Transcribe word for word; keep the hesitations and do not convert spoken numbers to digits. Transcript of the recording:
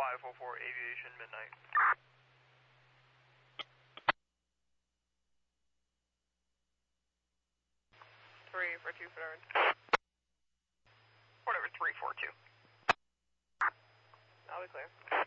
five oh four Aviation Midnight. three for two thirds. Whatever, three four two. I'll be clear.